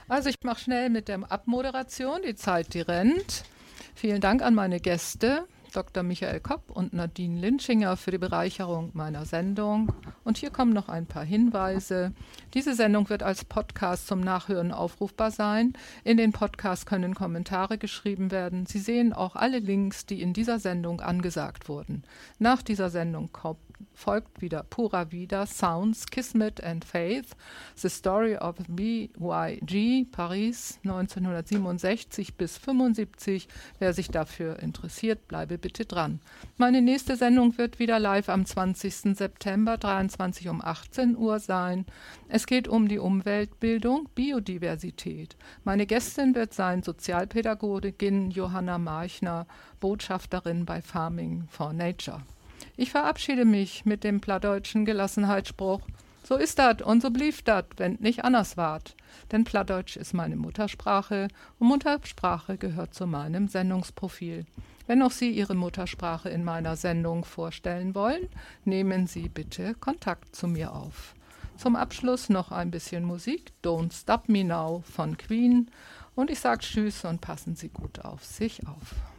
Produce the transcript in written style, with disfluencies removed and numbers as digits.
Also ich mache schnell mit der Abmoderation, die Zeit, die rennt. Vielen Dank an meine Gäste, Dr. Michael Kopp und Nadine Linschinger, für die Bereicherung meiner Sendung. Und hier kommen noch ein paar Hinweise. Diese Sendung wird als Podcast zum Nachhören aufrufbar sein. In den Podcast können Kommentare geschrieben werden. Sie sehen auch alle Links, die in dieser Sendung angesagt wurden. Nach dieser Sendung folgt wieder Pura Vida, Sounds, Kismet and Faith, The Story of BYG, Paris 1967 bis 75. Wer sich dafür interessiert, bleibe bitte dran. Meine nächste Sendung wird wieder live am 20. September, 23 um 18 Uhr sein. Es geht um die Umweltbildung, Biodiversität. Meine Gästin wird sein Sozialpädagogin Johanna Marchner, Botschafterin bei Farming for Nature. Ich verabschiede mich mit dem plattdeutschen Gelassenheitsspruch: So ist dat und so blieb dat, wenn nicht anders ward. Denn Plattdeutsch ist meine Muttersprache und Muttersprache gehört zu meinem Sendungsprofil. Wenn auch Sie Ihre Muttersprache in meiner Sendung vorstellen wollen, nehmen Sie bitte Kontakt zu mir auf. Zum Abschluss noch ein bisschen Musik, Don't Stop Me Now von Queen. Und ich sage Tschüss und passen Sie gut auf sich auf.